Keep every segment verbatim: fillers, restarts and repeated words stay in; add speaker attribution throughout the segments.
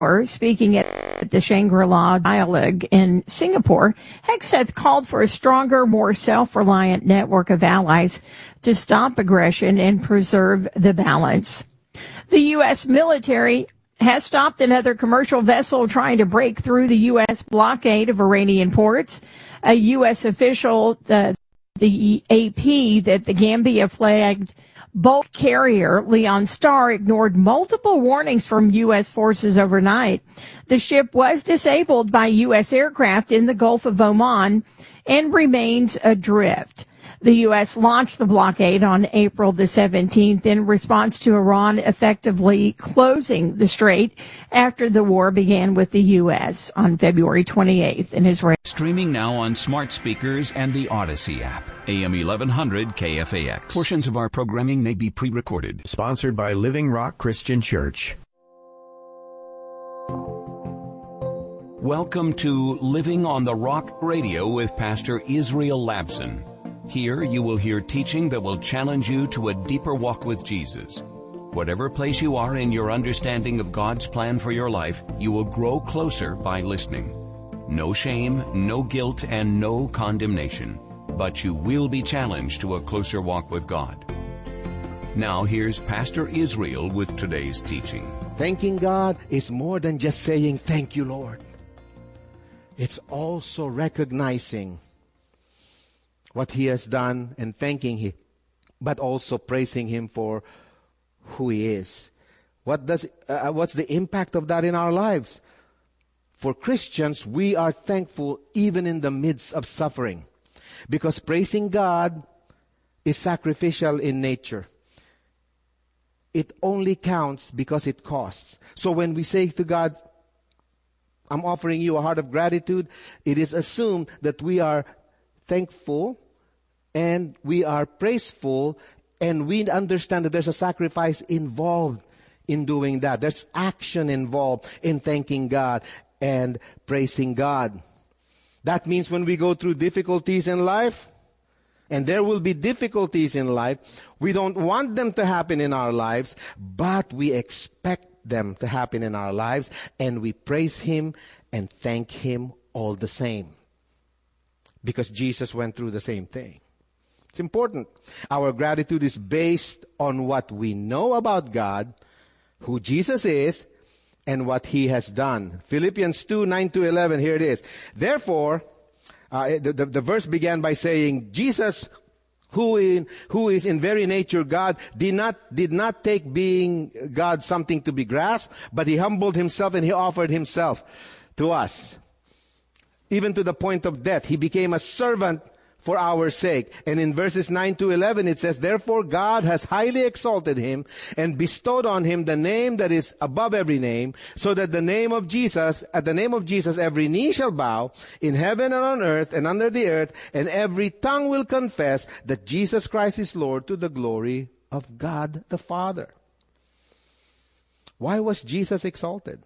Speaker 1: Speaking at the Shangri-La Dialogue in Singapore, Hegseth called for a stronger, more self-reliant network of allies to stop aggression and preserve the balance. The U S military has stopped another commercial vessel trying to break through the U S blockade of Iranian ports. A U S official, uh, the A P, that the Gambia flagged bulk carrier Leon Star ignored multiple warnings from U S forces overnight. The ship was disabled by U S aircraft in the Gulf of Oman and remains adrift. The U S launched the blockade on April the seventeenth in response to Iran effectively closing the strait after the war began with the U S on February twenty-eighth in Israel.
Speaker 2: Streaming now on smart speakers and the Odyssey app. A M eleven hundred K F A X. Portions of our programming may be pre-recorded.
Speaker 3: Sponsored by Living Rock Christian Church.
Speaker 2: Welcome to Living on the Rock Radio with Pastor Israel Labson. Here you will hear teaching that will challenge you to a deeper walk with Jesus. Whatever place you are in your understanding of God's plan for your life, you will grow closer by listening. No shame, no guilt, and no condemnation. But you will be challenged to a closer walk with God. Now here's Pastor Israel with today's teaching.
Speaker 4: Thanking God is more than just saying, "Thank you, Lord." It's also recognizing what He has done and thanking Him, but also praising Him for who He is. What does uh, what's the impact of that in our lives? For Christians, we are thankful even in the midst of suffering, because praising God is sacrificial in nature. It only counts because it costs. So when we say to God, "I'm offering you a heart of gratitude," it is assumed that we are thankful and we are praiseful, and we understand that there's a sacrifice involved in doing that. There's action involved in thanking God and praising God. That means when we go through difficulties in life, and there will be difficulties in life, we don't want them to happen in our lives, but we expect them to happen in our lives, and we praise Him and thank Him all the same. Because Jesus went through the same thing. It's important. Our gratitude is based on what we know about God, who Jesus is, and what He has done. Philippians two, nine to eleven, here it is. Therefore, uh, the, the, the verse began by saying, Jesus, who in who is in very nature God, did not did not take being God something to be grasped, but He humbled Himself and He offered Himself to us. Even to the point of death. He became a servant for our sake. And in verses nine to eleven it says, therefore God has highly exalted Him and bestowed on Him the name that is above every name, so that the name of Jesus, at the name of Jesus every knee shall bow, in heaven and on earth and under the earth, and every tongue will confess that Jesus Christ is Lord, to the glory of God the Father. Why was Jesus exalted?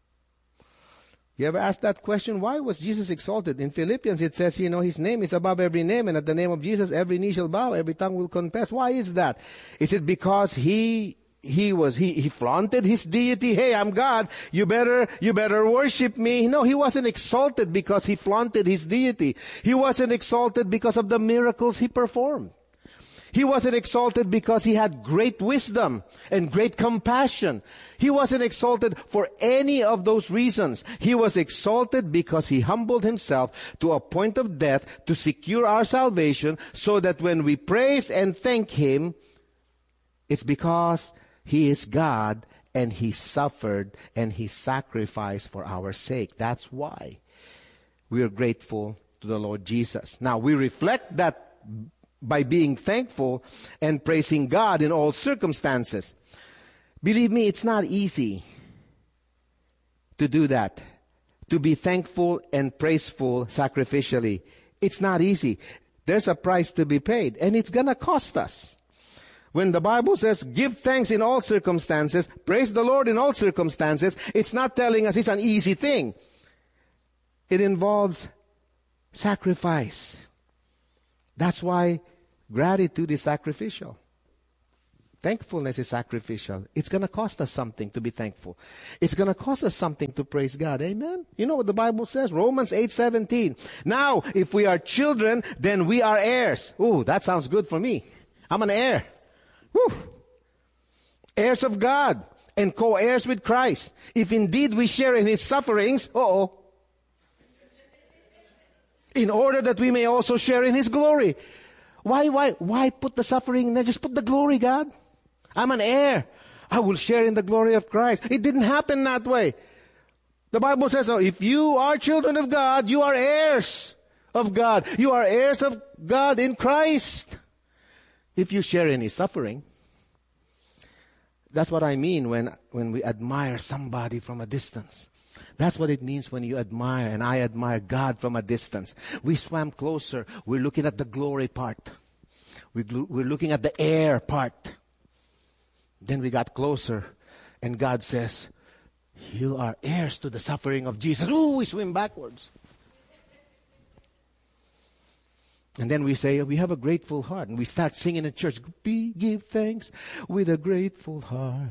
Speaker 4: You ever asked that question? Why was Jesus exalted? In Philippians, it says, you know, His name is above every name, and at the name of Jesus, every knee shall bow, every tongue will confess. Why is that? Is it because He, He was, He, He flaunted His deity? Hey, I'm God. You better, you better worship me. No, He wasn't exalted because He flaunted His deity. He wasn't exalted because of the miracles He performed. He wasn't exalted because He had great wisdom and great compassion. He wasn't exalted for any of those reasons. He was exalted because He humbled Himself to a point of death to secure our salvation, so that when we praise and thank Him, it's because He is God and He suffered and He sacrificed for our sake. That's why we are grateful to the Lord Jesus. Now, we reflect that by being thankful and praising God in all circumstances. Believe me, it's not easy to do that. To be thankful and praiseful sacrificially. It's not easy. There's a price to be paid, and it's gonna cost us. When the Bible says, give thanks in all circumstances, praise the Lord in all circumstances, it's not telling us it's an easy thing. It involves sacrifice. That's why gratitude is sacrificial. Thankfulness is sacrificial. It's going to cost us something to be thankful. It's going to cost us something to praise God. Amen? You know what the Bible says? Romans eight seventeen. Now, if we are children, then we are heirs. Ooh, that sounds good for me. I'm an heir. Woo. Heirs of God and co-heirs with Christ. If indeed we share in His sufferings, uh-oh, in order that we may also share in His glory. Why, why, why put the suffering in there? Just put the glory, God. I'm an heir. I will share in the glory of Christ. It didn't happen that way. The Bible says, oh, if you are children of God, you are heirs of God. You are heirs of God in Christ. If you share in His suffering. That's what I mean when, when we admire somebody from a distance. That's what it means when you admire, and I admire God from a distance. We swam closer. We're looking at the glory part. We, we're looking at the air part. Then we got closer, and God says, you are heirs to the suffering of Jesus. Ooh, we swim backwards. And then we say, we have a grateful heart. And we start singing in church, Be, give thanks with a grateful heart.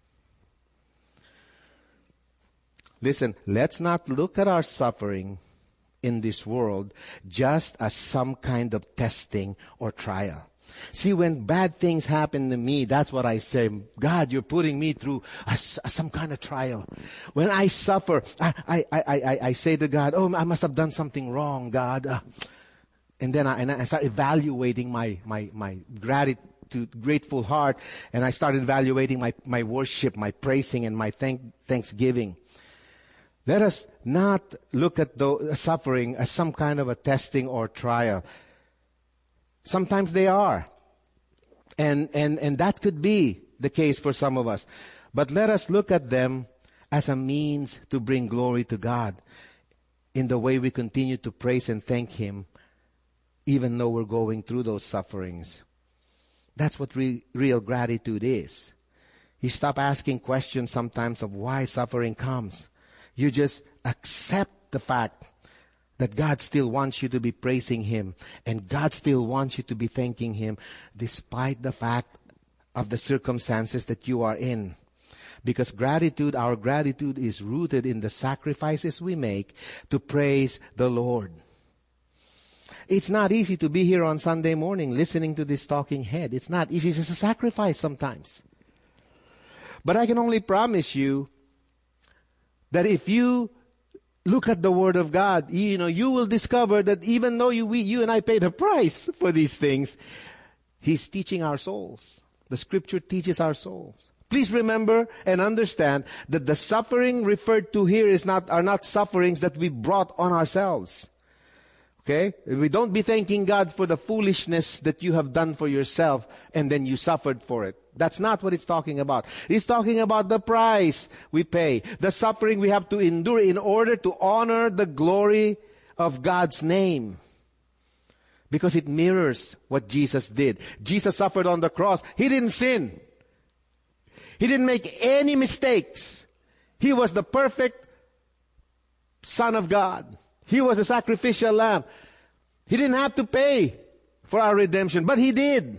Speaker 4: Listen, let's not look at our suffering in this world just as some kind of testing or trial. See, when bad things happen to me, that's what I say. God, you're putting me through a, a, some kind of trial. When I suffer, I, I, I, I, I say to God, oh, I must have done something wrong, God. Uh, and then I, and I start evaluating my, my, my gratitude, grateful heart. And I start evaluating my, my worship, my praising, and my thank, thanksgiving. Let us not look at the suffering as some kind of a testing or trial. Sometimes they are. And, and, and that could be the case for some of us. But let us look at them as a means to bring glory to God in the way we continue to praise and thank Him, even though we're going through those sufferings. That's what re- real gratitude is. You stop asking questions sometimes of why suffering comes. You just accept the fact that God still wants you to be praising Him, and God still wants you to be thanking Him despite the fact of the circumstances that you are in. Because gratitude, our gratitude is rooted in the sacrifices we make to praise the Lord. It's not easy to be here on Sunday morning listening to this talking head. It's not easy. It's a sacrifice sometimes. But I can only promise you that if you look at the Word of God, you know, you will discover that even though you, we, you and I pay the price for these things, He's teaching our souls. The Scripture teaches our souls. Please remember and understand that the suffering referred to here is not, are not sufferings that we brought on ourselves. Okay? We don't be thanking God for the foolishness that you have done for yourself and then you suffered for it. That's not what it's talking about. It's talking about the price we pay, the suffering we have to endure in order to honor the glory of God's name. Because it mirrors what Jesus did. Jesus suffered on the cross. He didn't sin. He didn't make any mistakes. He was the perfect Son of God. He was a sacrificial lamb. He didn't have to pay for our redemption, but He did.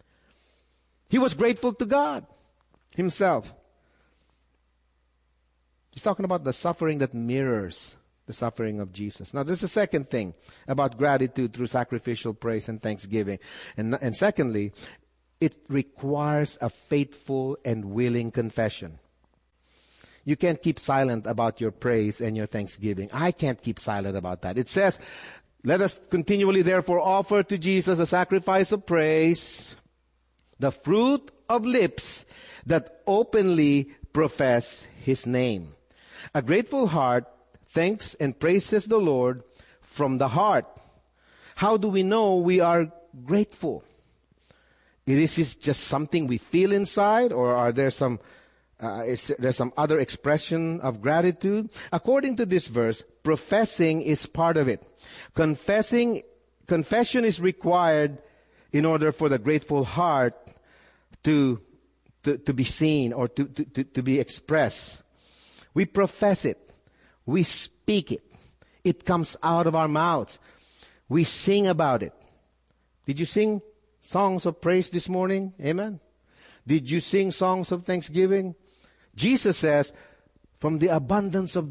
Speaker 4: He was grateful to God Himself. He's talking about the suffering that mirrors the suffering of Jesus. Now, there's a second thing about gratitude through sacrificial praise and thanksgiving. And, and secondly, it requires a faithful and willing confession. You can't keep silent about your praise and your thanksgiving. I can't keep silent about that. It says, let us continually therefore offer to Jesus a sacrifice of praise, the fruit of lips that openly profess His name. A grateful heart thanks and praises the Lord from the heart. How do we know we are grateful? Is this just something we feel inside, or are there some uh, is there some other expression of gratitude? According to this verse, professing is part of it. Confessing, confession is required in order for the grateful heart to to, to be seen or to, to, to be expressed. We profess it. We speak it. It comes out of our mouths. We sing about it. Did you sing songs of praise this morning? Amen. Did you sing songs of thanksgiving? Jesus says, from the abundance of